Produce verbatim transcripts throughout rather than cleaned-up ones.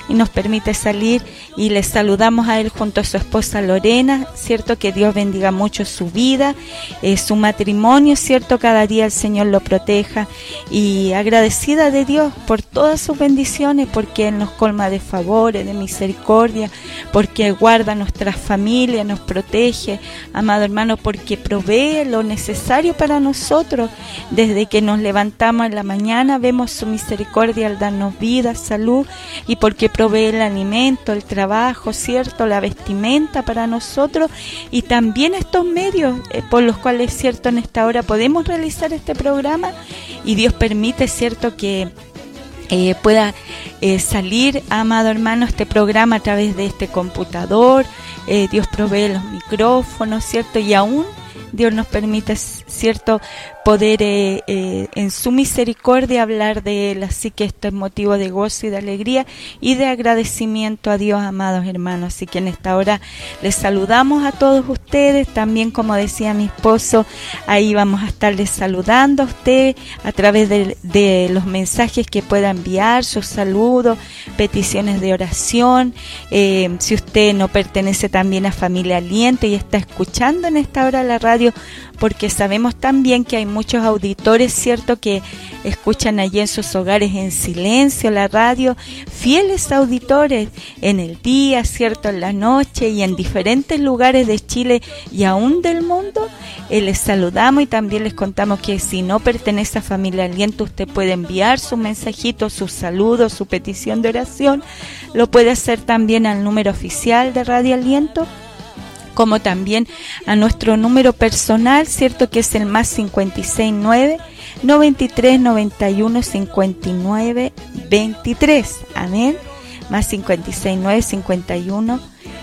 y nos permite salir, y les saludamos a él junto a su esposa Lorena, cierto, que Dios bendiga mucho su vida, eh, su matrimonio, cierto, cada día el Señor lo proteja, y agradecida de Dios por todas sus bendiciones, porque Él nos colma de favores, de misericordia, porque guarda nuestras familias, nos protege, amado hermano, porque provee lo necesario para nosotros. Desde que nos levantamos en la mañana vemos su misericordia al darnos vida, salud, y porque provee el alimento, el trabajo, cierto, la vestimenta para nosotros, y también estos medios eh, por los cuales, cierto, en esta hora podemos realizar este programa, y Dios permite, cierto, que Eh, pueda eh, salir, amado hermano, este programa a través de este computador. eh, Dios provee los micrófonos, cierto, y aún Dios nos permite, cierto, poder eh, eh, en su misericordia hablar de Él. Así que esto es motivo de gozo y de alegría y de agradecimiento a Dios, amados hermanos. Así que en esta hora les saludamos a todos ustedes. También, como decía mi esposo, ahí vamos a estarles saludando a usted a través de, de los mensajes que pueda enviar, sus saludos, peticiones de oración. Eh, si usted no pertenece también a Familia Aliento y está escuchando en esta hora la radio, porque sabemos también que hay muchos auditores, cierto, que escuchan allí en sus hogares en silencio la radio, fieles auditores en el día, cierto, en la noche y en diferentes lugares de Chile y aún del mundo. Eh, les saludamos, y también les contamos que si no pertenece a Familia Aliento, usted puede enviar su mensajito, su saludo, su petición de oración. Lo puede hacer también al número oficial de Radio Aliento, como también a nuestro número personal, cierto, que es el más cincuenta y seis nueve, noventa y tres, noventa y uno, cincuenta y nueve, veintitrés. Amén. Más cincuenta y seis nueve, cincuenta y uno.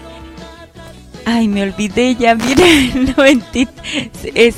Ay, me olvidé ya, miren, noventa, es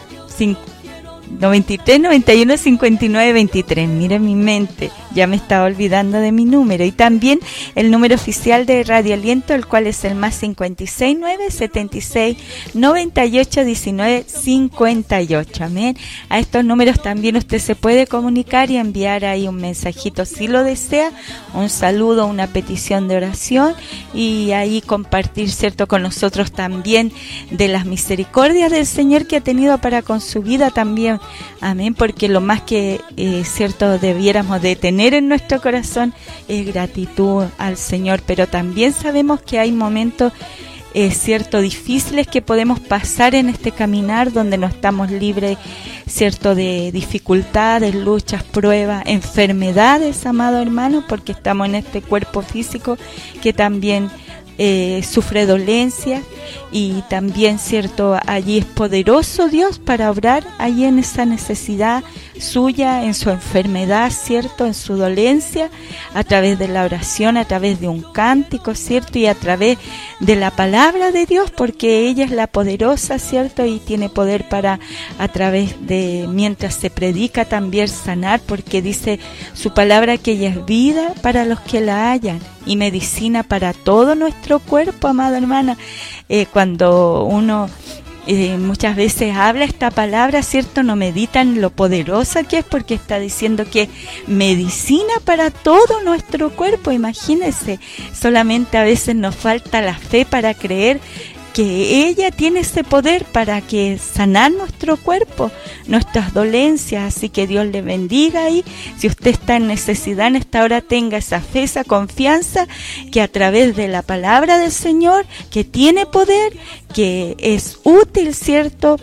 noventa y tres, noventa y uno, cincuenta y nueve, veintitrés. Miren mi mente, ya me estaba olvidando de mi número. Y también el número oficial de Radio Aliento, el cual es el más cincuenta y seis nueve, setenta y seis, noventa y ocho, diecinueve, cincuenta y ocho. Amén. A estos números también usted se puede comunicar y enviar ahí un mensajito si lo desea, un saludo, una petición de oración, y ahí compartir, cierto, con nosotros también de las misericordias del Señor que ha tenido para con su vida también. Amén, porque lo más que, eh, cierto, debiéramos de tener en nuestro corazón es gratitud al Señor, pero también sabemos que hay momentos, eh, cierto, difíciles que podemos pasar en este caminar, donde no estamos libres, cierto, de dificultades, luchas, pruebas, enfermedades, amado hermano, porque estamos en este cuerpo físico que también Eh, sufre dolencia, y también, cierto, allí es poderoso Dios para obrar allí en esa necesidad suya, en su enfermedad, cierto, en su dolencia, a través de la oración, a través de un cántico, cierto, y a través de la palabra de Dios, porque ella es la poderosa, cierto, y tiene poder para, a través de, mientras se predica, también sanar, porque dice su palabra que ella es vida para los que la hallan y medicina para todo nuestro cuerpo, amada hermana. Eh, cuando uno eh, muchas veces habla esta palabra, cierto, no medita en lo poderosa que es, porque está diciendo que medicina para todo nuestro cuerpo. Imagínense, solamente a veces nos falta la fe para creer que ella tiene ese poder para que sanar nuestro cuerpo, nuestras dolencias. Así que Dios le bendiga, y si usted está en necesidad en esta hora, tenga esa fe, esa confianza, que a través de la palabra del Señor, que tiene poder, que es útil, ¿cierto?,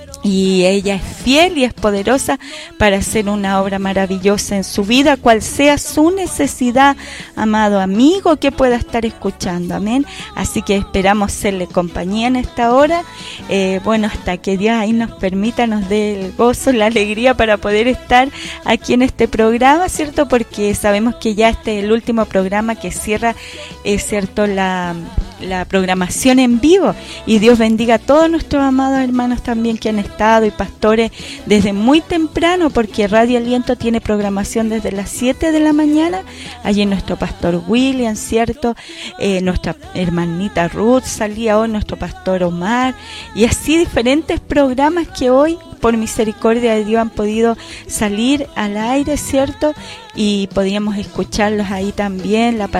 y ella es fiel y es poderosa para hacer una obra maravillosa en su vida, cual sea su necesidad, amado amigo que pueda estar escuchando. Amén. Así que esperamos serle compañía en esta hora. Eh, bueno, hasta que Dios ahí nos permita, nos dé el gozo, la alegría para poder estar aquí en este programa, ¿cierto? Porque sabemos que ya este es el último programa que cierra, es cierto, la... la programación en vivo. Y Dios bendiga a todos nuestros amados hermanos también que han estado, y pastores desde muy temprano, porque Radio Aliento tiene programación desde las siete de la mañana. Allí nuestro pastor William, cierto, eh, nuestra hermanita Ruth salía hoy, nuestro pastor Omar, y así diferentes programas que hoy, por misericordia de Dios, han podido salir al aire, cierto, y podíamos escucharlos ahí también, la